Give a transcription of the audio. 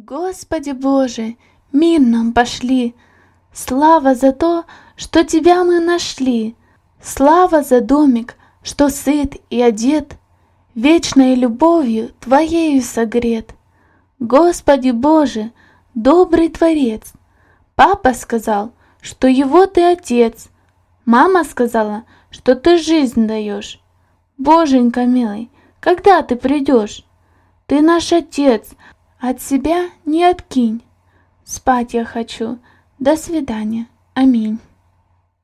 Господи Боже, мир нам пошли, слава за то, что Тебя мы нашли, слава за домик, что сыт и одет, вечной любовью Твоею согрет. Господи Боже, добрый Творец, папа сказал, что его Ты отец, мама сказала, что Ты жизнь даешь. Боженька милый, когда Ты придешь? Ты наш отец, от себя не откинь. Спать я хочу. До свидания. Аминь.